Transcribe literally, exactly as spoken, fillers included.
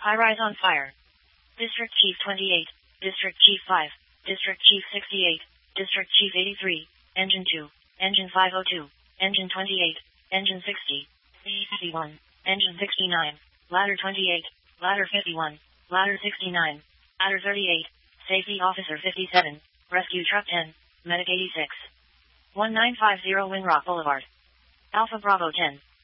High rise on fire. District Chief twenty-eight, District Chief five, District Chief sixty-eight, District Chief eighty-three, Engine two, Engine five oh two, Engine twenty-eight, Engine sixty, fifty-one, Engine sixty-nine, Ladder twenty-eight, Ladder fifty-one, Ladder sixty-nine, Ladder thirty-eight, Safety Officer fifty-seven, Rescue Truck ten, Medic eighty-six. one nine five zero Winrock Boulevard. Alpha Bravo ten.